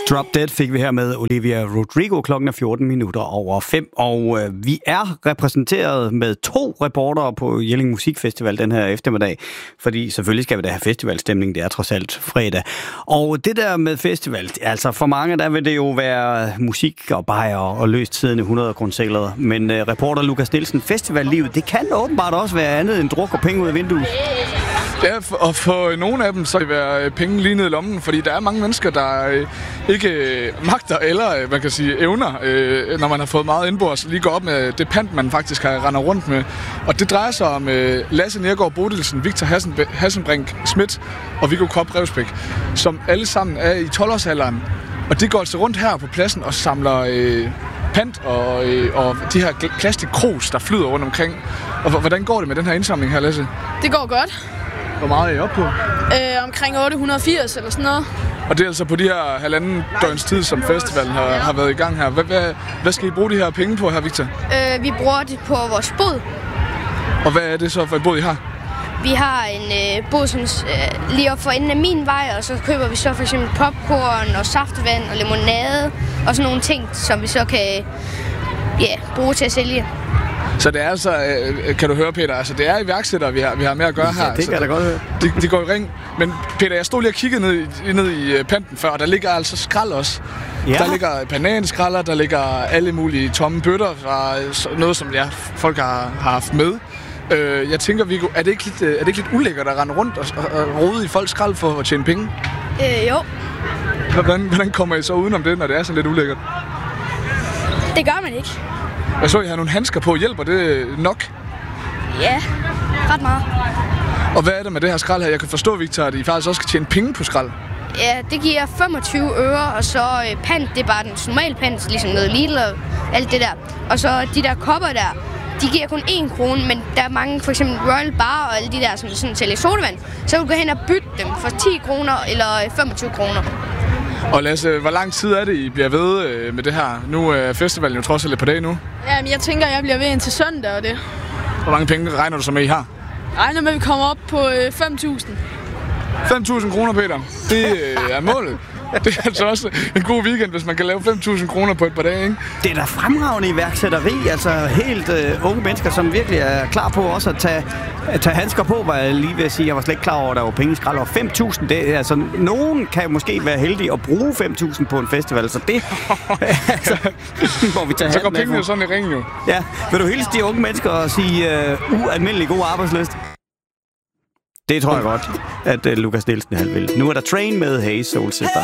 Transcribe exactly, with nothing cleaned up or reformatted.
Drop Dead fik vi her med Olivia Rodrigo. Klokken er fjorten minutter over fem, og øh, vi er repræsenteret med to reportere på Jelling Musikfestival den her eftermiddag, fordi selvfølgelig skal vi da have festivalstemning, det er trods alt fredag. Og det der med festival, altså for mange, der vil det jo være musik og bajer og løst siddende hundrede grundsælgere, men øh, reporter Lukas Nielsen, festivallivet, det kan åbenbart også være andet end druk og penge ud af vinduet. Ja, og for nogle af dem, så kan det være penge lige ned i lommen, fordi der er mange mennesker, der øh, ikke magter eller, øh, man kan sige, evner, øh, når man har fået meget indbords, lige går op med det pant, man faktisk har render rundt med. Og det drejer sig om øh, Lasse Nergård Bodilsen, Victor Hassenb- Hassenbrink Schmidt og Viggo Kopp Revsbæk, som alle sammen er i tolv-årsalderen. Og de går altså rundt her på pladsen og samler øh, pant og, øh, og de her plastikkrus, der flyder rundt omkring. Og hvordan går det med den her indsamling her, Lasse? Det går godt. Hvor meget er I oppe på? Øh, omkring otte hundrede og firs eller sådan noget. Og det er altså på de her halvanden døgns tid, som festivalen har, har været i gang her. Hvad, hvad, hvad skal I bruge de her penge på her, Victor? Øh, vi bruger det på vores båd. Og hvad er det så for en båd, I har? Vi har en øh, båd, som øh, lige op for enden af min vej, og så køber vi så for eksempel popcorn og saftevand og limonade og sådan nogle ting, som vi så kan ja, bruge til at sælge. Så det er altså, kan du høre, Peter, altså det er iværksættere, vi har, vi har med at gøre her. Ja, det kan jeg da godt høre. De, de går i ring. Men Peter, jeg stod lige og kiggede ned i, ned i panten før, og der ligger altså skrald også. Ja. Der ligger bananskralder, der ligger alle mulige tomme bøtter fra noget, som ja, folk har, har haft med. Øh, jeg tænker, Viggo, er det ikke lidt, er det ikke lidt ulækkert at rende rundt og, og, og rode i folks skrald for at tjene penge? Øh, jo. Hvordan, hvordan kommer I så udenom det, når det er så lidt ulækkert? Det gør man ikke. Jeg så, I har nogle handsker på. Hjælper det nok? Ja, ret meget. Og hvad er det med det her skrald her? Jeg kan forstå, Victor, at I faktisk også skal tjene penge på skrald. Ja, det giver femogtyve øre, og så øh, pant, det er bare den normale pant, ligesom noget Lidl og alt det der. Og så de der kopper der, de giver kun en krone, men der er mange, for eksempel Royal Bar og alle de der, som sådan sælger sodavand. Så kan du gå hen og bytte dem for ti kroner eller femogtyve kroner. Og Lasse, hvor lang tid er det, I bliver ved øh, med det her? Nu er festivalen jo trods alt et par dage nu. Jamen, jeg tænker, jeg bliver ved indtil søndag og det. Hvor mange penge regner du så med, I har? Jeg regner med, at vi kommer op på øh, fem tusind. fem tusind kroner, Peter. Det øh, er målet. Det er altså også en god weekend, hvis man kan lave fem tusind kroner på et par dage, ikke? Det er da fremragende iværksætteri, altså helt øh, unge mennesker, som virkelig er klar på også at tage, at tage handsker på, var jeg lige ved at sige. Jeg var slet ikke klar over, at der var penge i skrald over fem tusind. Det, altså, nogen kan måske være heldige at bruge fem tusind på en festival, så det altså, må vi tage så går med pengene jo sådan i ringen jo. Ja, vil du hilse de unge mennesker og sige øh, ualmindelig god arbejdslyst? Det tror jeg godt, at uh, Lukas Nielsen han vil. Nu er der Train med Hey Soul Sister.